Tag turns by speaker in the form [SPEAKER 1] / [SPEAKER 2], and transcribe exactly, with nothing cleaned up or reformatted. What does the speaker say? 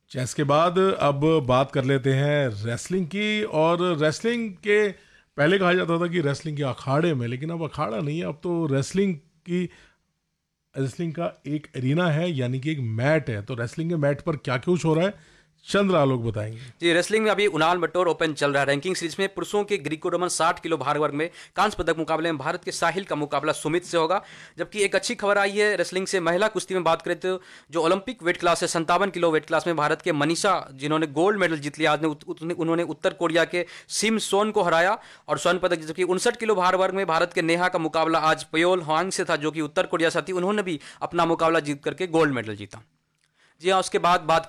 [SPEAKER 1] Chess के बाद अब बात कर लेते हैं रेसलिंग की। और रेसलिंग के पहले कहा जाता था कि रेसलिंग के अखाड़े में, लेकिन अब अखाड़ा नहीं है, अब तो रेसलिंग की रेसलिंग का एक एरिना है, यानी कि एक मैट है। तो रेसलिंग के मैट पर क्या कुछ हो रहा है, चंद्र आलोक बताएंगे।
[SPEAKER 2] जी, रेसलिंग में अभी उनाल बटोर ओपन चल रहा है। रैंकिंग सीरीज में पुरुषों के ग्रीको रोमन साठ किलो भार वर्ग में कांस्य पदक मुकाबले में भारत के साहिल का मुकाबला सुमित से होगा। जबकि एक अच्छी खबर आई है रेसलिंग से, महिला कुश्ती में बात करें तो जो ओलंपिक वेट क्लास है संतावन किलो वेट क्लास में भारत के मनीषा, जिन्होंने गोल्ड मेडल जीत लिया आज ने, उत, उत, उन्होंने उत्तर कोरिया के सिम सोन को हराया और स्वर्ण पदक। जबकि उनसठ किलो भार वर्ग में भारत के नेहा का मुकाबला आज पयोल हवांग से था, जो कि उत्तर कोरिया से थी। उन्होंने भी अपना मुकाबला जीत करके गोल्ड मेडल जीता। जी हाँ, उसके बाद बात